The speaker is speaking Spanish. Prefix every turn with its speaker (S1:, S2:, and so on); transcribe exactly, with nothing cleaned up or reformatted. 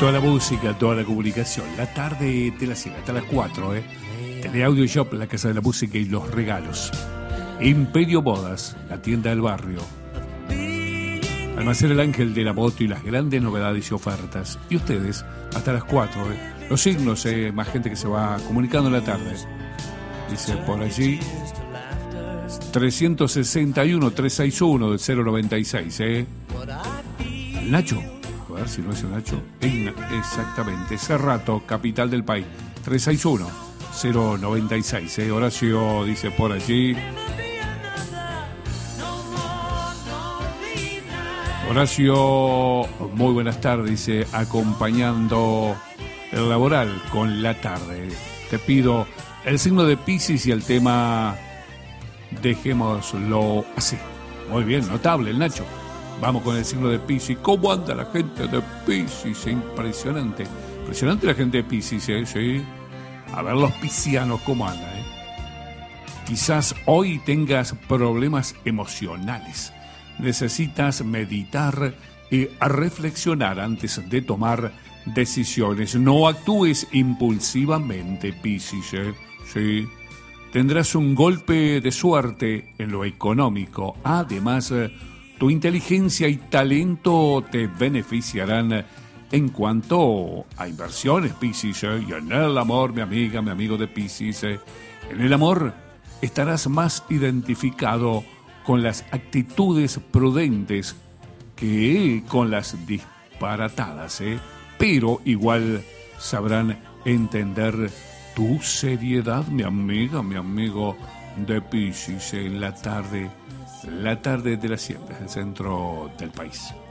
S1: Toda la música, toda la comunicación. La tarde de las siete hasta las cuatro, ¿eh? Tele Audio Shop, la casa de la música y los regalos. Imperio Modas, la tienda del barrio. Almacén El Ángel de la Moto y las grandes novedades y ofertas. Y ustedes, hasta las cuatro, ¿eh? Los signos, ¿eh? Más gente que se va comunicando en la tarde. Dice por allí trescientos sesenta y uno, trescientos sesenta y uno del cero noventa y seis, ¿eh? Nacho. A ver si no es el Nacho. Exactamente. Cerrato, capital del país. trescientos sesenta y uno, cero noventa y seis. ¿eh? Horacio dice por allí. Horacio, muy buenas tardes. Dice, acompañando el laboral con la tarde. Te pido el signo de Piscis y el tema dejémoslo así. Muy bien, notable el Nacho. Vamos con el signo de Piscis. ¿Cómo anda la gente de Piscis? Impresionante. Impresionante la gente de Piscis, ¿eh? Sí. A ver los piscianos cómo andan, ¿eh? Quizás hoy tengas problemas emocionales. Necesitas meditar y reflexionar antes de tomar decisiones. No actúes impulsivamente, Piscis, ¿eh? Sí. Tendrás un golpe de suerte en lo económico. Además, tu inteligencia y talento te beneficiarán en cuanto a inversiones, Piscis, ¿eh? Y en el amor, mi amiga, mi amigo de Piscis, ¿eh? En el amor estarás más identificado con las actitudes prudentes que con las disparatadas, ¿eh? Pero igual sabrán entender tu seriedad, mi amiga, mi amigo de Piscis, en la tarde. La tarde de las siete, el centro del país.